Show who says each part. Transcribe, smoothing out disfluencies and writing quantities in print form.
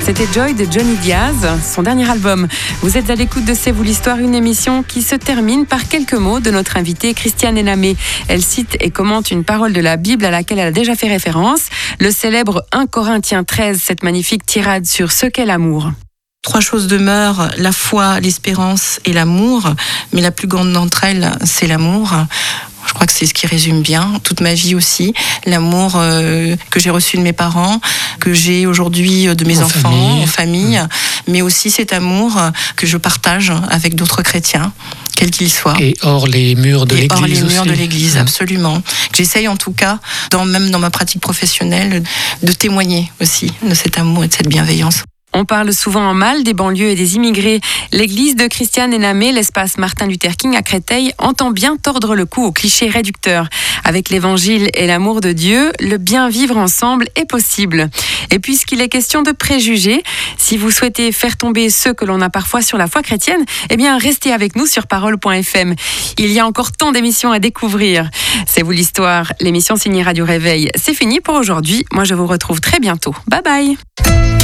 Speaker 1: C'était Joy de Johnny Diaz, son dernier album. Vous êtes à l'écoute de C'est vous l'histoire, une émission qui se termine par quelques mots de notre invitée Christiane Enamé. Elle cite et commente une parole de la Bible à laquelle elle a déjà fait référence, le célèbre 1 Corinthiens 13, cette magnifique tirade sur ce qu'est l'amour.
Speaker 2: 3 choses demeurent, la foi, l'espérance et l'amour, mais la plus grande d'entre elles, c'est l'amour. Je crois que c'est ce qui résume bien toute ma vie aussi. L'amour que j'ai reçu de mes parents, que j'ai aujourd'hui de mes enfants, en famille, mais aussi cet amour que je partage avec d'autres chrétiens, quels qu'ils soient.
Speaker 3: Et hors les murs de l'Église aussi.
Speaker 2: Hors les murs de l'Église, absolument. J'essaye en tout cas, même dans ma pratique professionnelle, de témoigner aussi de cet amour et de cette bienveillance.
Speaker 1: On parle souvent en mal des banlieues et des immigrés. L'église de Christiane Enamé, l'espace Martin Luther King à Créteil, entend bien tordre le cou aux clichés réducteurs. Avec l'évangile et l'amour de Dieu, le bien vivre ensemble est possible. Et puisqu'il est question de préjugés, si vous souhaitez faire tomber ceux que l'on a parfois sur la foi chrétienne, eh bien restez avec nous sur parole.fm. Il y a encore tant d'émissions à découvrir. C'est vous l'histoire, l'émission signée Radio Réveil. C'est fini pour aujourd'hui. Moi je vous retrouve très bientôt. Bye bye.